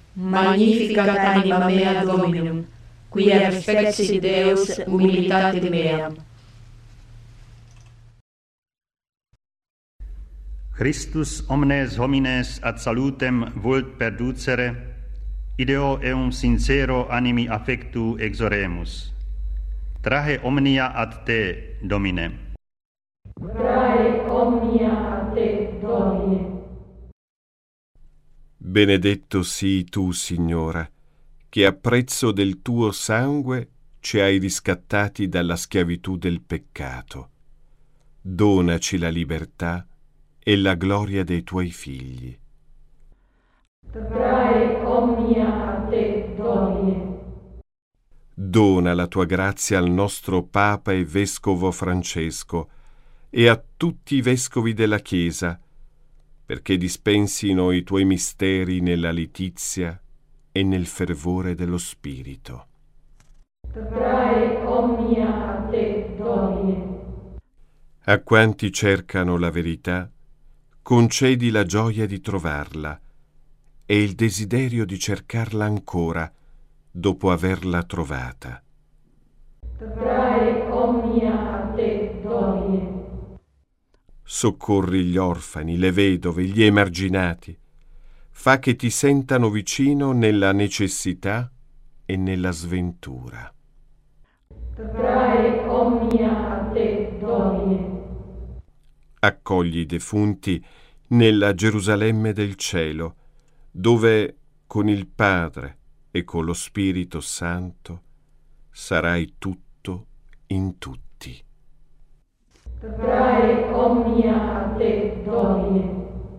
Magnificat anima mea Dominum, quia respexit Deus humilitate meam. Christus omnes homines ad salutem vult perducere, ideo eum sincero animi affectu exoremus. Trahe omnia ad te, Domine. Trae omnia ad te, Domine. Benedetto sii tu, Signora, che a prezzo del tuo sangue ci hai riscattati dalla schiavitù del peccato. Donaci la libertà e la gloria dei tuoi figli. Trae omnia a te, Domine. Dona la tua grazia al nostro Papa e Vescovo Francesco e a tutti i vescovi della Chiesa, perché dispensino i tuoi misteri nella letizia e nel fervore dello Spirito. Trae omnia a te, Domine. A quanti cercano la verità, concedi la gioia di trovarla e il desiderio di cercarla ancora dopo averla trovata. Trae omnia a te, Domine. Soccorri gli orfani, le vedove, gli emarginati. Fa che ti sentano vicino nella necessità e nella sventura. Trae omnia a te, Domine. Accogli i defunti nella Gerusalemme del cielo, dove con il Padre e con lo Spirito Santo sarai tutto in tutti. Trae omnia a te, Domine.